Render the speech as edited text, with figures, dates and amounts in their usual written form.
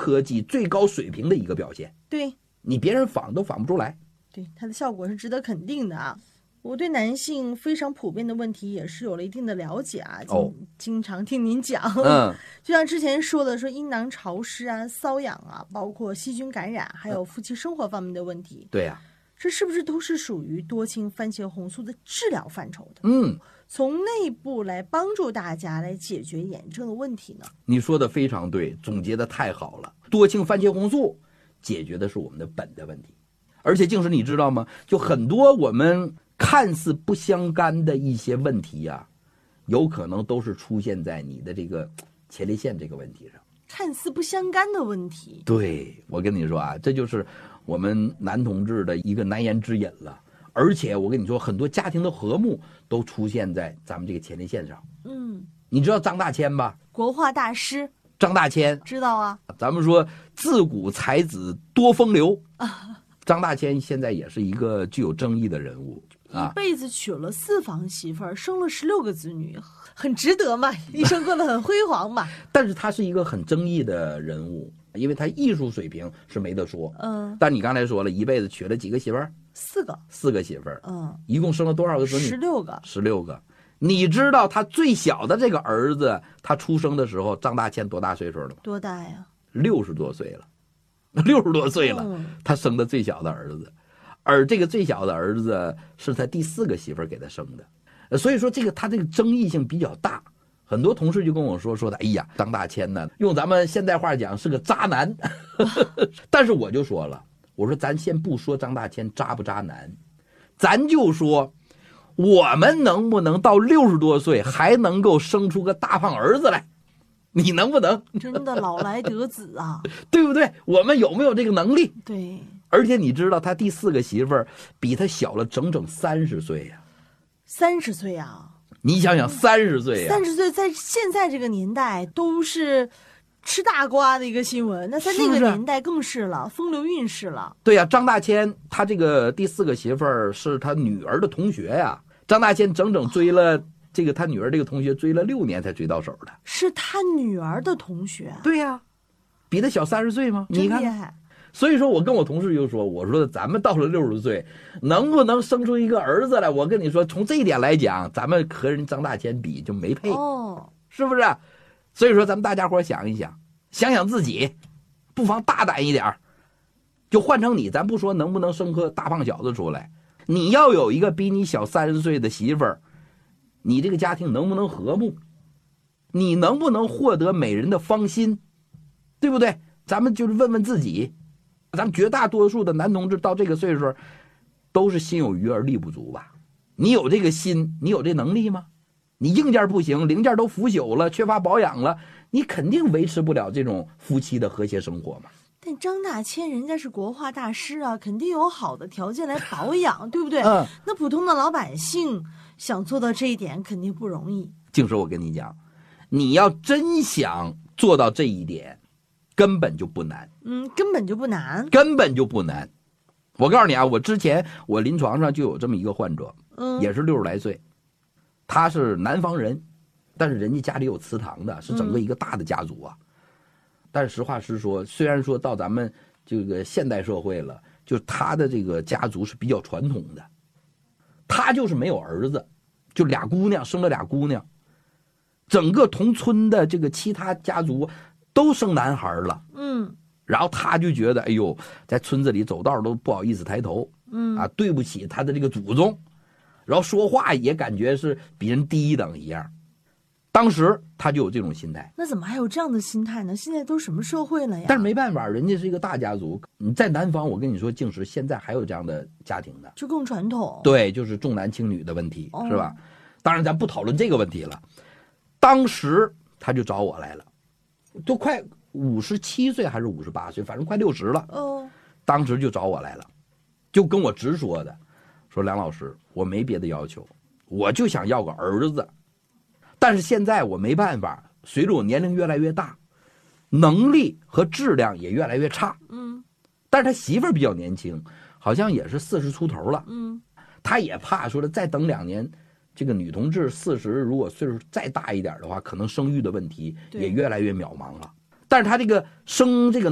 科技、最高水平的一个表现。 对， 你别人仿都仿不出来。 对，它的效果是值得肯定的啊。我对男性非常普遍的问题也是有了一定的了解啊，经常听您讲。就像之前说的，说阴囊潮湿啊、瘙痒啊，包括细菌感染，还有夫妻生活方面的问题。 对呀， 这是不是都是属于多氢番茄红素的治疗范畴的？从内部来帮助大家来解决炎症的问题呢？ 你说的非常对，总结的太好了。多氢番茄红素解决的是我们的本的问题，而且静时你知道吗？就很多我们看似不相干的一些问题呀，有可能都是出现在你的这个前列腺这个问题上。 看似不相干的问题， 对，我跟你说啊，这就是我们男同志的一个难言之隐了。而且我跟你说，很多家庭的和睦都出现在咱们这个前列腺上。你知道张大千吧？ 国画大师张大千知道啊。 咱们说自古才子多风流张大千现在也是一个具有争议的人物。 一辈子娶了4房媳妇儿，生了16个子女，很值得嘛，一生过得很辉煌嘛。 但是他是一个很争议的人物，因为他艺术水平是没得说。但你刚才说了，一辈子娶了几个媳妇儿？4个媳妇儿。一共生了多少个子女？16个。你知道他最小的这个儿子，他出生的时候，张大千多大岁数了吗？ 多大呀 ？60多岁了，60多岁了，他生的最小的儿子。而这个最小的儿子是他第4个媳妇儿给他生的，所以说他这个争议性比较大。很多同事就跟我说的，哎呀，张大千呢，用咱们现代话讲是个渣男。但是我就说了，我说咱先不说张大千渣不渣男，咱就说我们能不能到60多岁还能够生出个大胖儿子来，你能不能？ 真的老来得子啊。 对不对？我们有没有这个能力？ 对。 而且你知道他第4个媳妇儿比他小了整整30岁呀。 30岁啊！ 你想想，30岁呀 ！30岁在现在这个年代都是吃大瓜的一个新闻，那在那个年代更是了，风流韵事了。 对呀，张大千他这个第4个媳妇儿是他女儿的同学呀。张大千整整追了这个他女儿这个同学追了6年才追到手的。 是他女儿的同学？ 对呀，比他小30岁吗？ 真厉害。 所以说我跟我同事就说，我说咱们到了60岁能不能生出一个儿子来，我跟你说从这一点来讲，咱们和人张大千比就没配。是不是？所以说咱们大家伙想一想，想想自己，不妨大胆一点，就换成你，咱不说能不能生个大胖小子出来，你要有一个比你小30岁的媳妇儿，你这个家庭能不能和睦？你能不能获得美人的芳心？对不对？咱们就是问问自己。咱们绝大多数的男同志到这个岁数都是心有余而力不足吧。你有这个心，你有这能力吗？你硬件不行，零件都腐朽了，缺乏保养了，你肯定维持不了这种夫妻的和谐生活嘛。 但张大千人家是国画大师啊，肯定有好的条件来保养，对不对？那普通的老百姓想做到这一点肯定不容易。 静时我跟你讲，你要真想做到这一点根本就不难。 根本就不难。 根本就不难。我告诉你啊，我之前我临床上就有这么一个患者，也是60来岁，他是南方人，但是人家家里有祠堂的，是整个一个大的家族啊。但是实话实说，虽然说到咱们这个现代社会了，就他的这个家族是比较传统的，他就是没有儿子，就俩姑娘，生了俩姑娘，整个同村的这个其他家族都生男孩了。然后他就觉得，哎呦，在村子里走道都不好意思抬头，对不起他的这个祖宗，然后说话也感觉是比人低一等一样。当时他就有这种心态。 那怎么还有这样的心态呢？现在都什么社会了呀？ 但是没办法，人家是一个大家族。你在南方，我跟你说，静时现在还有这样的家庭的， 就更传统。 对，就是重男轻女的问题，是吧？当然咱不讨论这个问题了。当时他就找我来了，都快57岁还是58岁，反正快60了。当时就找我来了，就跟我直说的，说梁老师，我没别的要求，我就想要个儿子，但是现在我没办法，随着我年龄越来越大，能力和质量也越来越差。但是他媳妇儿比较年轻，好像也是40出头了。他也怕说的再等2年，这个女同志40，如果岁数再大一点的话，可能生育的问题也越来越渺茫了。但是他这个生这个